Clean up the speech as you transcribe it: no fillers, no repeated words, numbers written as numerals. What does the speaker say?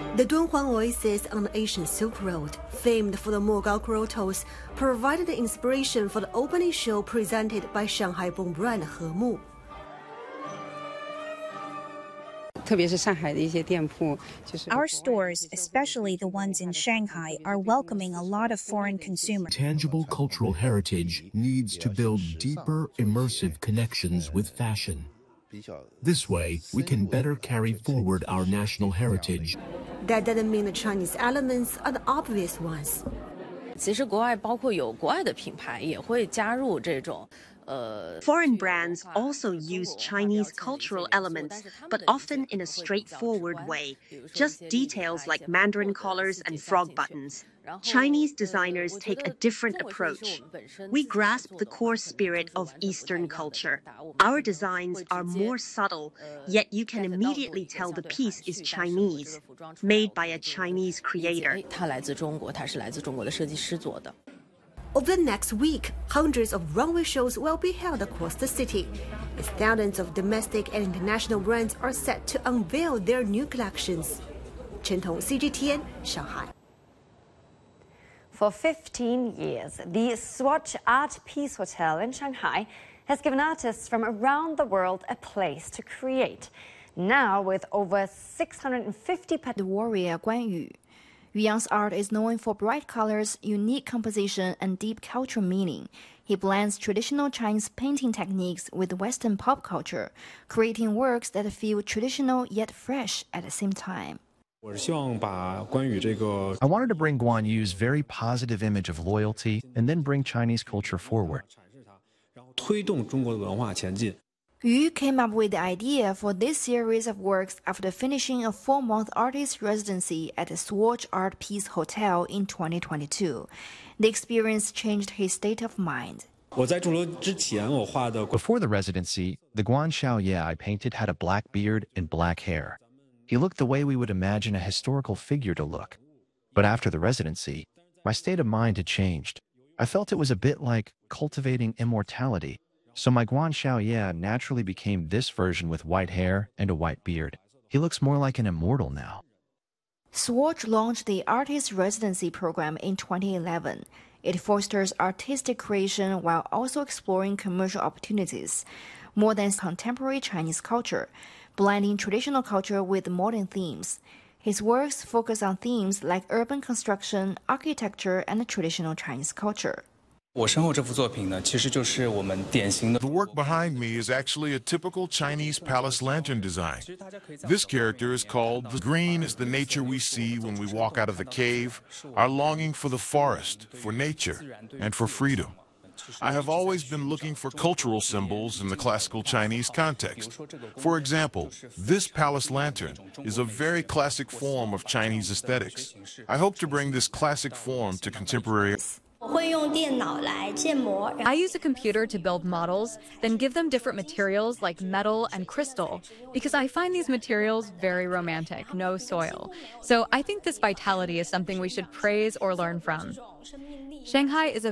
The Dunhuang Oasis on the Asian Silk Road, famed for the Mogao grottos, provided the inspiration for the opening show presented by Shanghai-born brand Hemu. Our stores, especially the ones in Shanghai, are welcoming a lot of foreign consumers. Tangible cultural heritage needs to build deeper, immersive connections with fashion. This way, we can better carry forward our national heritage. That doesn't mean the Chinese elements are the obvious ones. 其实国外包括有国外的品牌也会加入这种。 Foreign brands also use Chinese cultural elements, but often in a straightforward way, just details like mandarin collars and frog buttons. Chinese designers take a different approach. We grasp the core spirit of Eastern culture. Our designs are more subtle, yet you can immediately tell the piece is Chinese, made by a Chinese creator. 它来自中国，它是来自中国的设计师做的。 Over the next week, hundreds of runway shows will be held across the city, as thousands of domestic and international brands are set to unveil their new collections. Chen Tong, CGTN, Shanghai. For 15 years, the Swatch Art Peace Hotel in Shanghai has given artists from around the world a place to create. Now, with over 650 the warrior Guan Yu. Yu Yang's art is known for bright colors, unique composition, and deep cultural meaning. He blends traditional Chinese painting techniques with Western pop culture, creating works that feel traditional yet fresh at the same time. I wanted to bring Guan Yu's very positive image of loyalty and then bring Chinese culture forward. Yu came up with the idea for this series of works after finishing a 4-month artist residency at the Swatch Art Peace Hotel in 2022. The experience changed his state of mind. Before the residency, the Guan Xiaoye I painted had a black beard and black hair. He looked the way we would imagine a historical figure to look. But after the residency, my state of mind had changed. I felt it was a bit like cultivating immortality. So my Guan Xiaoye naturally became this version with white hair and a white beard. He looks more like an immortal now. Swatch launched the Artist Residency Program in 2011. It fosters artistic creation while also exploring commercial opportunities, more than contemporary Chinese culture, blending traditional culture with modern themes. His works focus on themes like urban construction, architecture, and traditional Chinese culture. The work behind me is actually a typical Chinese palace lantern design. This character is called the green is the nature we see when we walk out of the cave, our longing for the forest, for nature, and for freedom. I have always been looking for cultural symbols in the classical Chinese context. For example, this palace lantern is a very classic form of Chinese aesthetics. I hope to bring this classic form to contemporary. I use a computer to build models, then give them different materials like metal and crystal, because I find these materials very romantic, no soil. So I think this vitality is something we should praise or learn from. Shanghai is a